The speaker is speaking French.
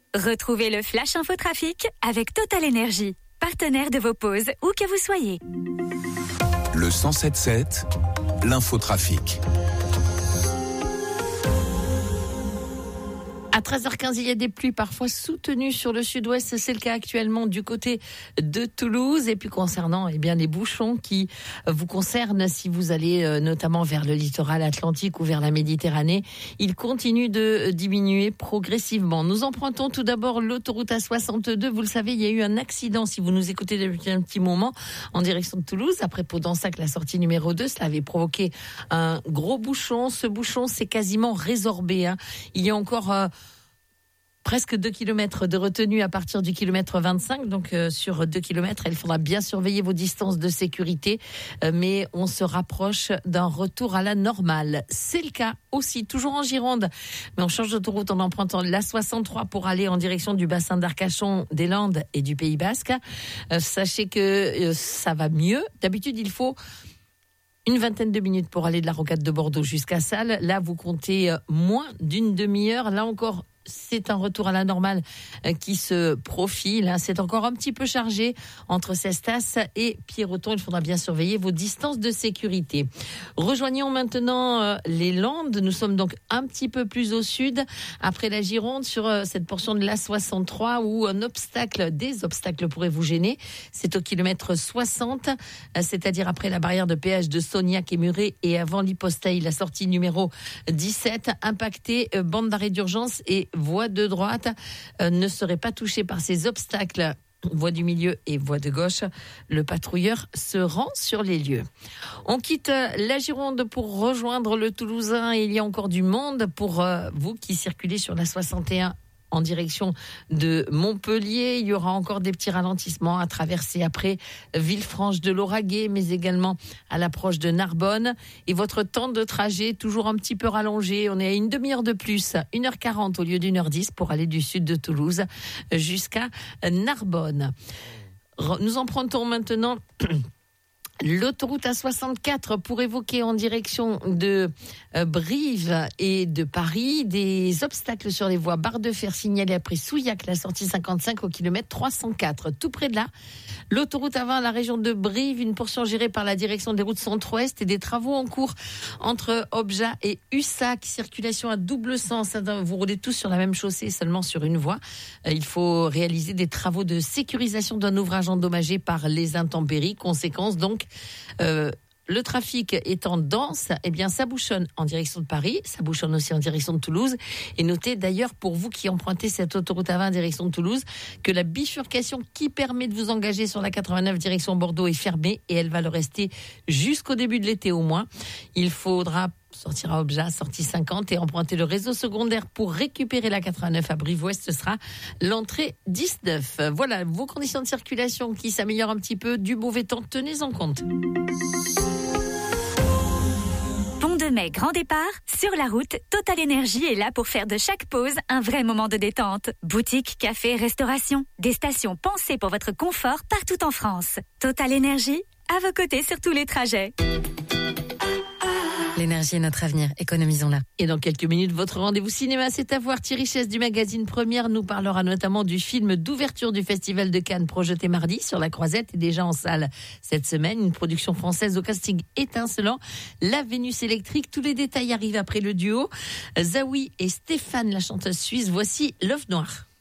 Retrouvez le Flash Infotrafic avec Total Energy, partenaire de vos pauses où que vous soyez. Le 107.7, l'infotrafic. À 13h15, il y a des pluies parfois soutenues sur le sud-ouest. C'est le cas actuellement du côté de Toulouse. Et puis concernant les bouchons qui vous concernent, si vous allez notamment vers le littoral atlantique ou vers la Méditerranée, ils continuent de diminuer progressivement. Nous empruntons tout d'abord l'autoroute A62. Vous le savez, il y a eu un accident, si vous nous écoutez depuis un petit moment, en direction de Toulouse. Après Podensac, la sortie numéro 2, cela avait provoqué un gros bouchon. Ce bouchon s'est quasiment résorbé. Il y a encore presque 2 km de retenue à partir du kilomètre 25. Donc sur 2 km, il faudra bien surveiller vos distances de sécurité. Mais on se rapproche d'un retour à la normale. C'est le cas aussi, toujours en Gironde. Mais on change d'autoroute en empruntant l'A63 pour aller en direction du bassin d'Arcachon, des Landes et du Pays Basque. Sachez que ça va mieux. D'habitude, il faut une vingtaine de minutes pour aller de la rocade de Bordeaux jusqu'à Salles. Là, vous comptez moins d'une demi-heure. Là encore, c'est un retour à la normale qui se profile. C'est encore un petit peu chargé entre Cestas et Pierreton. Il faudra bien surveiller vos distances de sécurité. Rejoignons maintenant les Landes. Nous sommes donc un petit peu plus au sud, après la Gironde, sur cette portion de l'A63 où des obstacles pourraient vous gêner. C'est au kilomètre 60, c'est-à-dire après la barrière de péage de Sognac et Muret et avant l'Hyposteil, la sortie numéro 17, impactée, bande d'arrêt d'urgence et voie de droite ne serait pas touchée par ces obstacles. Voie du milieu et voie de gauche, le patrouilleur se rend sur les lieux. On quitte la Gironde pour rejoindre le Toulousain. Il y a encore du monde pour vous qui circulez sur la 61 en direction de Montpellier. Il y aura encore des petits ralentissements à traverser après Villefranche de Lauragais, mais également à l'approche de Narbonne. Et votre temps de trajet, toujours un petit peu rallongé. On est à une demi-heure de plus, 1h40 au lieu d'1h10 pour aller du sud de Toulouse jusqu'à Narbonne. Nous empruntons maintenant l'autoroute A64 pour évoquer en direction de Brive et de Paris des obstacles sur les voies. Barre de fer signalée après Souillac, la sortie 55 au kilomètre 304. Tout près de là, l'autoroute A20, la région de Brive, une portion gérée par la direction des routes centre-ouest et des travaux en cours entre Objat et Ussac. Circulation à double sens. Vous roulez tous sur la même chaussée, seulement sur une voie. Il faut réaliser des travaux de sécurisation d'un ouvrage endommagé par les intempéries. Conséquence donc, le trafic étant dense, ça bouchonne en direction de Paris, ça bouchonne aussi en direction de Toulouse. Et notez d'ailleurs, pour vous qui empruntez cette autoroute A20 en direction de Toulouse, que la bifurcation qui permet de vous engager sur la 89 direction Bordeaux est fermée et elle va le rester jusqu'au début de l'été au moins. Il faudra sortir à Objat, sortie 50 et emprunter le réseau secondaire pour récupérer la 89 à Brive-Ouest. Ce sera l'entrée 19. Voilà, vos conditions de circulation qui s'améliorent un petit peu, du mauvais temps, tenez-en compte. Pont de Mai, grand départ. Sur la route, Total Energy est là pour faire de chaque pause un vrai moment de détente. Boutique, café, restauration. Des stations pensées pour votre confort partout en France. Total Energy, à vos côtés sur tous les trajets. L'énergie est notre avenir, économisons-la. Et dans quelques minutes, votre rendez-vous cinéma, c'est à voir. Thierry Chess du magazine Première nous parlera notamment du film d'ouverture du Festival de Cannes projeté mardi sur la Croisette et déjà en salle cette semaine. Une production française au casting étincelant. La Vénus électrique, tous les détails arrivent après le duo. Zawi et Stéphane, la chanteuse suisse, voici L'œuf noir.